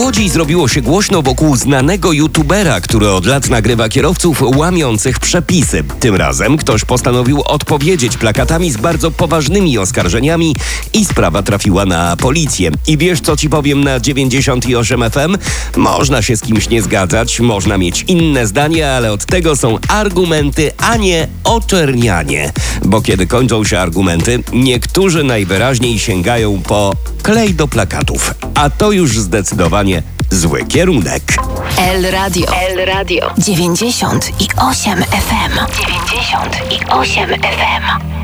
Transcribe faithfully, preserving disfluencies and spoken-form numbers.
Łodzi zrobiło się głośno wokół znanego youtubera, który od lat nagrywa kierowców łamiących przepisy. Tym razem ktoś postanowił odpowiedzieć plakatami z bardzo poważnymi oskarżeniami i sprawa trafiła na policję. I wiesz, co ci powiem na dziewięćdziesiąt osiem F M? Można się z kimś nie zgadzać, można mieć inne zdanie, ale od tego są argumenty, a nie oczernianie. Bo kiedy kończą się argumenty, niektórzy najwyraźniej sięgają po klej do plakatów. A to już zdecydowanie zły kierunek. El Radio. El Radio. dziewięćdziesiąt osiem F M. dziewięćdziesiąt osiem F M.